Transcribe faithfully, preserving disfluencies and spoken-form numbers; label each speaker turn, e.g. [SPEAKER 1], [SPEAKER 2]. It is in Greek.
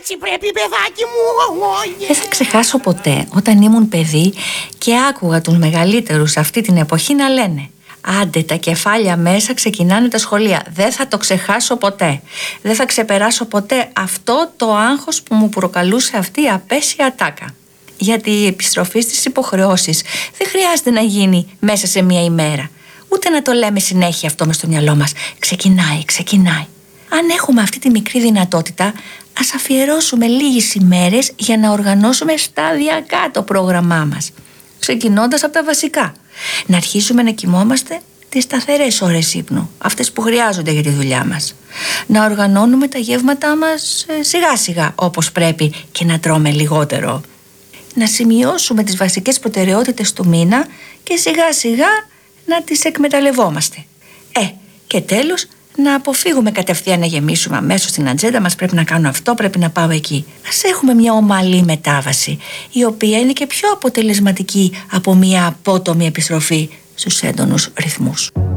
[SPEAKER 1] έτσι πρέπει, παιδάκι μου.
[SPEAKER 2] Δεν θα ξεχάσω ποτέ όταν ήμουν παιδί και άκουγα τους μεγαλύτερους αυτή την εποχή να λένε: άντε, τα κεφάλια μέσα, ξεκινάνε τα σχολεία. Δεν θα το ξεχάσω ποτέ. Δεν θα ξεπεράσω ποτέ αυτό το άγχος που μου προκαλούσε αυτή η απέσια ατάκα. Γιατί η επιστροφή στις υποχρεώσεις δεν χρειάζεται να γίνει μέσα σε μία ημέρα. Ούτε να το λέμε συνέχεια αυτό μες στο μυαλό μας. Ξεκινάει, ξεκινάει. Αν έχουμε αυτή τη μικρή δυνατότητα, ας αφιερώσουμε λίγες ημέρες για να οργανώσουμε σταδιακά το πρόγραμμά μας. Ξεκινώντας από τα βασικά. Να αρχίσουμε να κοιμόμαστε τις σταθερές ώρες ύπνου, αυτές που χρειάζονται για τη δουλειά μας. Να οργανώνουμε τα γεύματά μας σιγά σιγά όπως πρέπει και να τρώμε λιγότερο. Να σημειώσουμε τις βασικές προτεραιότητες του μήνα και σιγά σιγά να τις εκμεταλλευόμαστε. Ε, και τέλος, να αποφύγουμε κατευθείαν να γεμίσουμε αμέσως στην ατζέντα μας. Πρέπει να κάνω αυτό, πρέπει να πάω εκεί. Ας έχουμε μια ομαλή μετάβαση, η οποία είναι και πιο αποτελεσματική από μια απότομη επιστροφή στους έντονους ρυθμούς.